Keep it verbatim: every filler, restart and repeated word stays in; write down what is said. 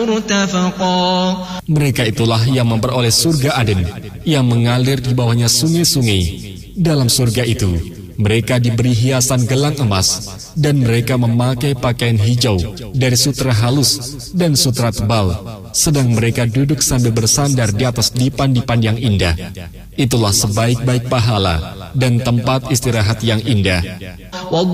Mereka itulah yang memperoleh surga Aden, yang mengalir di bawahnya sungai-sungai. Dalam surga itu, mereka diberi hiasan gelang emas, dan mereka memakai pakaian hijau dari sutra halus dan sutra tebal, sedang mereka duduk sambil bersandar di atas dipan-dipan yang indah. Itulah sebaik-baik pahala dan tempat istirahat yang indah.